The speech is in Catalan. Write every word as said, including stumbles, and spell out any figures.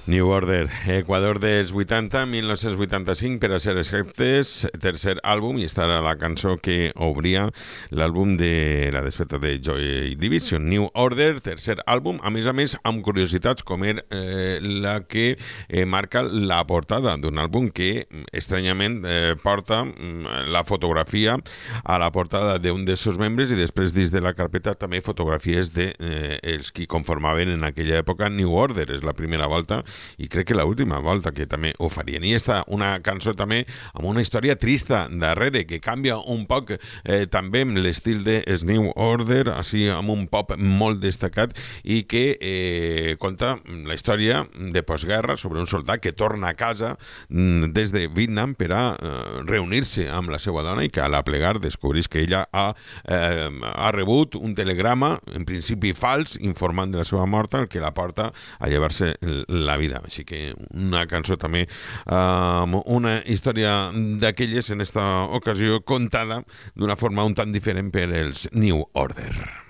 New Order, Equador dels vuitanta, mil nou-cents vuitanta-cinc, per a ser exactes, tercer àlbum, i esta era la cançó que obria l'àlbum de la desfeta de Joy Division. New Order, tercer àlbum, a més a més, amb curiositats com era eh, la que eh, marca la portada d'un àlbum que, estranyament, eh, porta la fotografia a la portada d'un dels seus membres i després dins de la carpeta també fotografies de eh, els qui conformaven en aquella època New Order. És la primera volta i crec que l'última volta que també ho farien. I està una cançó també amb una història trista darrere, que canvia un poc eh, també amb l'estil de New Order, així amb un pop molt destacat, i que eh, conta la història de postguerra sobre un soldat que torna a casa mm, des de Vietnam per a eh, reunir-se amb la seva dona i que a la plegar descobreix que ella ha, eh, ha rebut un telegrama, en principi fals, informant de la seva mort, el que la porta a llevar-se la vida. Així que una cançó també amb um, una història d'aquelles en esta ocasió contada d'una forma un tant diferent per els New Order.